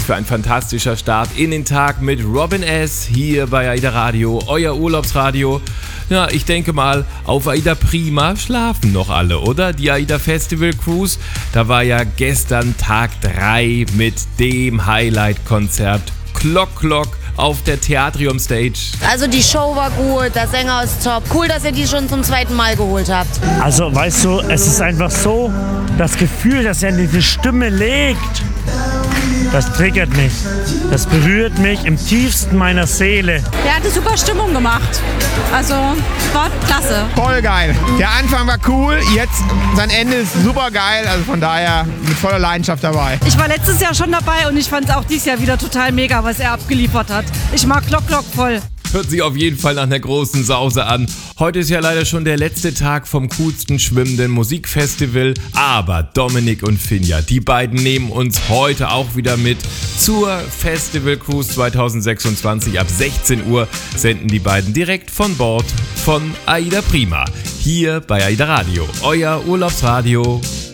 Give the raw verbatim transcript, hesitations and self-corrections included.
für ein fantastischer Start in den Tag mit Robin S. hier bei AIDA Radio, euer Urlaubsradio. Ja, ich denke mal, auf AIDA Prima schlafen noch alle, oder? Die AIDA Festival Cruise, da war ja gestern Tag drei mit dem Highlight-Konzert Clock Clock auf der Theatrium Stage. Also die Show war gut, der Sänger ist top. Cool, dass ihr die schon zum zweiten Mal geholt habt. Also weißt du, es ist einfach so, das Gefühl, dass er diese Stimme legt, das triggert mich. Das berührt mich im tiefsten meiner Seele. Der hat eine super Stimmung gemacht. Also war klasse. Voll geil. Der Anfang war cool, jetzt sein Ende ist super geil. Also von daher mit voller Leidenschaft dabei. Ich war letztes Jahr schon dabei und ich fand es auch dieses Jahr wieder total mega, was er abgeliefert hat. Ich mag Clock Clock voll. Hört sich auf jeden Fall nach einer großen Sause an. Heute ist ja leider schon der letzte Tag vom coolsten schwimmenden Musikfestival. Aber Dominik und Finja, die beiden nehmen uns heute auch wieder mit zur Festival Cruise zwanzig sechsundzwanzig. Ab sechzehn Uhr senden die beiden direkt von Bord von AIDA Prima. Hier bei AIDA Radio, euer Urlaubsradio.